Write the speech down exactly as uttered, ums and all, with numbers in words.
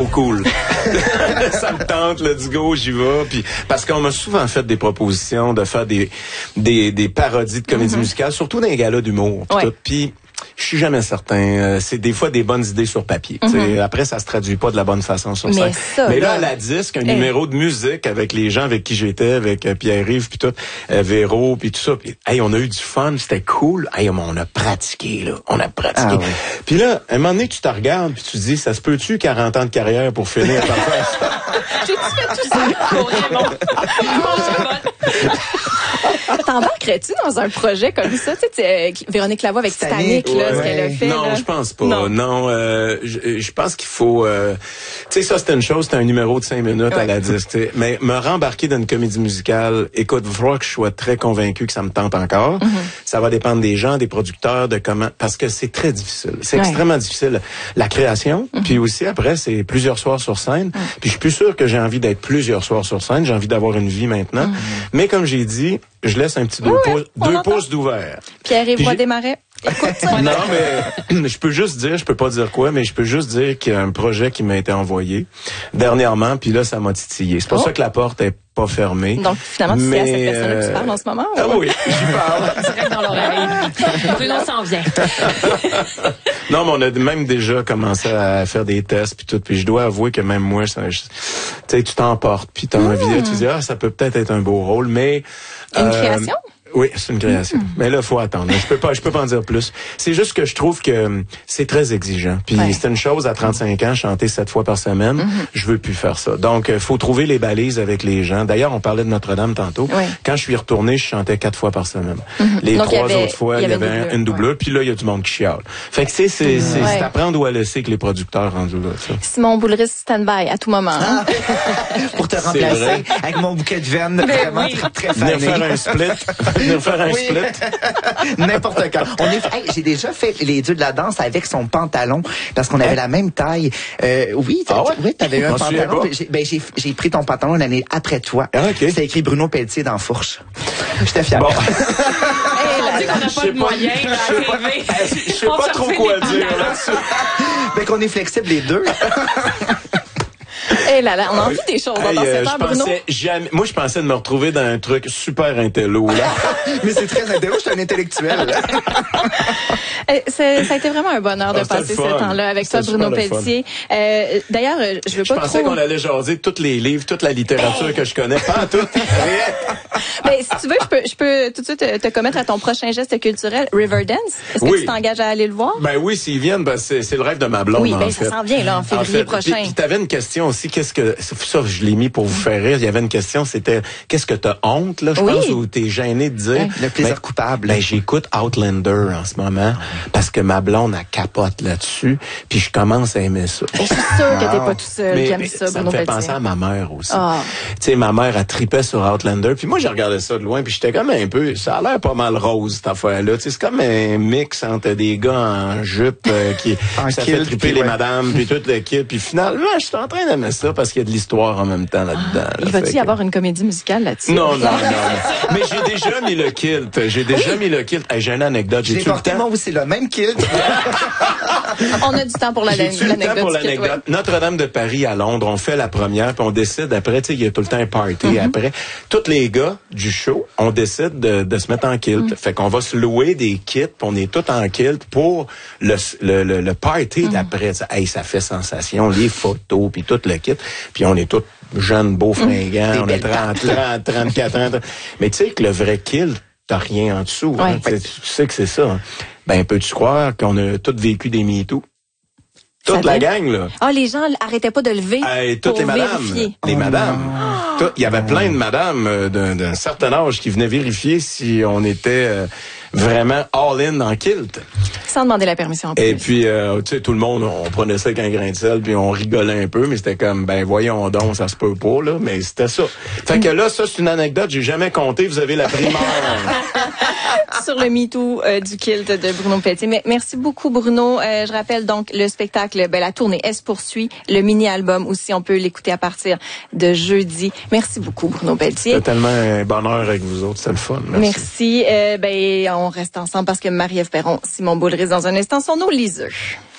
cool. Ça me tente, let's go, j'y vais. Puis, parce qu'on m'a souvent fait des propositions de faire des, des, des parodies de comédie mm-hmm. musicale, surtout dans les galas d'humour. Puis, ouais. puis je suis jamais certain. Euh, c'est des fois des bonnes idées sur papier. Mm-hmm. Après, ça se traduit pas de la bonne façon sur scène. Mais, Mais là, à la disque, un hey. numéro de musique avec les gens avec qui j'étais, avec euh, Pierre-Yves, puis tout, euh, Véro, puis tout ça. Pis, hey, on a eu du fun, c'était cool. Hey, on a pratiqué, là. On a pratiqué. Ah, ouais. Puis là, à un moment donné, tu te regardes, puis tu te dis, ça se peut-tu quarante ans de carrière pour finir par faire ça? J'ai-tu fait tout ça? Bon, Raymond. T'embarquerais-tu dans un projet comme ça? Tu sais, Véronique Lavoie avec Titanic, Titanic là, ouais. ce qu'elle a fait. Non, là. je pense pas. Non, non euh, je, je pense qu'il faut... Euh, tu sais, ça, c'était une chose, c'était un numéro de cinq minutes ouais. à la disque. T'sais. Mais me rembarquer dans une comédie musicale, écoute, il faudra que je sois très convaincu que ça me tente encore. Mm-hmm. Ça va dépendre des gens, des producteurs, de comment... Parce que c'est très difficile. C'est ouais. extrêmement difficile. La création, mm-hmm. puis aussi, après, c'est plusieurs soirs sur scène. Mm-hmm. Puis je suis plus sûr que j'ai envie d'être plusieurs soirs sur scène. J'ai envie d'avoir une vie maintenant. Mm-hmm. Mais comme j'ai dit, je laisse un petit deux, oui, pouces, deux pouces d'ouvert. Pierre-Yves Roy Desmarais. Écoute, non, mais je peux juste dire, je peux pas dire quoi, mais je peux juste dire qu'il y a un projet qui m'a été envoyé dernièrement, puis là, ça m'a titillé. C'est pour oh. ça que la porte est pas fermée. Donc, finalement, tu sais à cette personne-là que tu parles en ce moment? Ah oui, j'y parle. Direct dans l'oreille. Bruno s'en vient. Non, mais on a même déjà commencé à faire des tests, puis tout, puis je dois avouer que même moi, ça, tu sais, tu t'emportes, puis t'as mmh. envie, tu dis, ah, ça peut peut-être être un beau rôle, mais... Une euh, création? Oui, c'est une création. Mm-hmm. Mais là, faut attendre. Je peux pas, je peux pas en dire plus. C'est juste que je trouve que c'est très exigeant. Puis ouais. c'est une chose à trente-cinq ans, chanter sept fois par semaine. Mm-hmm. Je veux plus faire ça. Donc, il faut trouver les balises avec les gens. D'ailleurs, on parlait de Notre-Dame tantôt. Ouais. Quand je suis retourné, je chantais quatre fois par semaine. Mm-hmm. Les Donc, trois avait, autres fois, il y avait, il y avait doubleur, une doubleur. Ouais. Puis là, il y a du monde qui chiale. Fait que c'est, c'est, mm-hmm. c'est, ouais. c'est à prendre ou à laisser que les producteurs rendus là. Ça. Simon Boulris, stand-by à tout moment. Hein? Pour te remplacer avec mon bouquet de veines vraiment oui. très, très fané. Venir faire un split. Venir faire un oui. split. N'importe quand. On est, hey, j'ai déjà fait les dieux de la danse avec son pantalon parce qu'on avait la même taille. Euh, oui, ah ouais? oui, t'avais eu un pantalon. J'ai, ben j'ai, j'ai pris ton pantalon l'année après toi. Ah, okay. C'est écrit Bruno Pelletier dans Fourche. J'étais fière. Bon. Hey, on dit qu'on n'a pas de moyens à arriver. Je sais pas trop quoi dire là-dessus. Ben qu'on est flexibles les deux. Eh là là, on a envie des choses dans hey, cette heure, Bruno. Jamais, moi, je pensais de me retrouver dans un truc super intello, là. Mais c'est très intello, je suis un intellectuel. c'est, ça a été vraiment un bonheur de ah, passer ce temps-là avec toi, Bruno Pelletier. Euh, d'ailleurs, je veux pas Je pensais trop... qu'on allait jaser tous les livres, toute la littérature hey. que je connais. Pas en tout. Ben, si tu veux, je peux, je peux tout de suite te, te commettre à ton prochain geste culturel, Riverdance. Est-ce que oui. tu t'engages à aller le voir? Ben oui, s'ils viennent, ben c'est, c'est le rêve de ma blonde, oui, ben, en ça fait. s'en vient, là, en février en fait, prochain. Puis, puis t'avais une question aussi, qu'est-ce que, ça, je l'ai mis pour vous faire rire. Il y avait une question, c'était, qu'est-ce que t'as honte, là, je oui. pense, ou t'es gêné de dire? Le plaisir ben, coupable. Ben, j'écoute Outlander en ce moment, parce que ma blonde, elle capote là-dessus, puis je commence à aimer ça. Je suis sûre que t'es pas tout seul mais, qui aime ça, ça Bruno me fait Pelletier. penser à ma mère aussi. Oh. Tu sais, ma mère, elle tripait sur Outlander, puis moi, j'ai regardé ça de loin, puis j'étais comme un peu, ça a l'air pas mal rose, cette affaire-là. Tu sais, c'est comme un mix entre des gars en jupe euh, qui ça fait triper les ouais. madames, puis toute l'équipe, puis finalement, je suis en train d'aimer ça parce qu'il y a de l'histoire en même temps là-dedans. Là, il va-tu y que... avoir une comédie musicale là-dessus? Non, non, non. non. Mais j'ai déjà mis le kilt. J'ai déjà oui. mis le kilt. Hey, j'ai une anecdote. J'ai, j'ai porté moi aussi le même kilt. On a du temps pour la, j'ai l'anecdote. Le temps pour l'anecdote. Ouais. Notre-Dame de Paris à Londres, on fait la première, puis on décide après, tu sais, il y a tout le temps un party mm-hmm. après. Tous les gars du show, on décide de, de se mettre en kilt. Mm-hmm. Fait qu'on va se louer des kits, puis on est tous en kilt pour le, le, le, le party mm-hmm. d'après. Hey, ça fait sensation, les photos, puis tout le kit. Puis on est tous jeunes, beaux, fringants, mmh. on a trente, trente, trente-quatre ans. Mais tu sais que le vrai kilt, t'as rien en dessous. Ouais. Hein, tu sais que c'est ça. Hein. Ben, peux-tu croire qu'on a tous vécu des MeToo? Toute la gang, là. Ah, oh, les gens arrêtaient pas de lever hey, toutes pour les madames, vérifier. Les oh, madames. Il y avait plein de madames euh, d'un, d'un certain âge qui venaient vérifier si on était euh, vraiment all-in en kilt. Sans demander la permission. En plus. Et puis, euh, tu sais, tout le monde, on prenait ça avec un grain de sel, puis on rigolait un peu, mais c'était comme, ben voyons donc, ça se peut pas, là, mais c'était ça. Fait que là, ça, c'est une anecdote, j'ai jamais compté, vous avez la primeur. Sur le MeToo euh, du kilt de Bruno Pelletier. Mais merci beaucoup, Bruno. Euh, je rappelle donc le spectacle, ben, la tournée, elle se poursuit. Le mini-album aussi, on peut l'écouter à partir de jeudi. Merci beaucoup, Bruno Pelletier. C'était tellement un bonheur avec vous autres, c'était le fun. Merci. Merci. Euh, ben, on reste ensemble parce que Marie-Ève Perron, Simon Boulris, dans un instant, sont nos liseux.